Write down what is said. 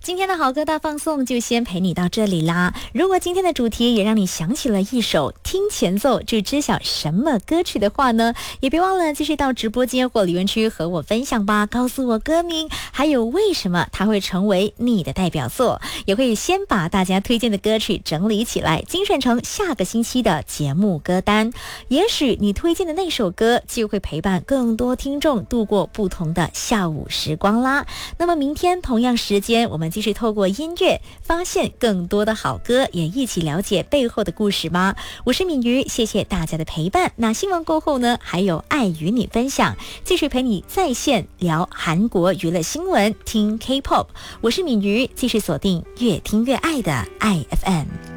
今天的好歌大放送就先陪你到这里啦。如果今天的主题也让你想起了一首听前奏就知晓什么歌曲的话呢，也别忘了继续到直播间或留言区和我分享吧，告诉我歌名，还有为什么它会成为你的代表作，也会先把大家推荐的歌曲整理起来，精选成下个星期的节目歌单。也许你推荐的那首歌就会陪伴更多听众度过不同的下午时光啦。那么明天同样时间，我们继续透过音乐发现更多的好歌，也一起了解背后的故事吧。我是敏瑜，谢谢大家的陪伴。那新闻过后呢，还有爱与你分享，继续陪你在线聊韩国娱乐新闻，听 K-pop。我是敏瑜，继续锁定越听越爱的爱 FM。